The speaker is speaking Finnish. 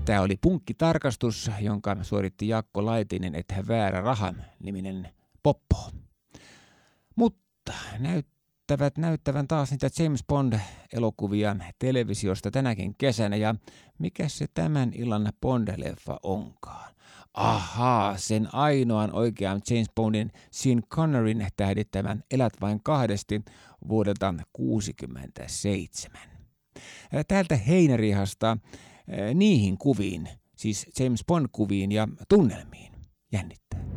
Tämä oli punkkitarkastus, jonka suoritti Jaakko Laitinen, että väärä raha-niminen poppo. Mutta näyttävän taas niitä James Bond-elokuvia televisiosta tänäkin kesänä. Ja mikä se tämän illan Bond-leffa onkaan? Ahaa, sen ainoan oikean James Bondin Sean Conneryn tähdittämän Elät vain kahdesti vuodelta 1967. Täältä heinärihasta niihin kuviin, siis James Bond-kuviin ja tunnelmiin. Jännittää.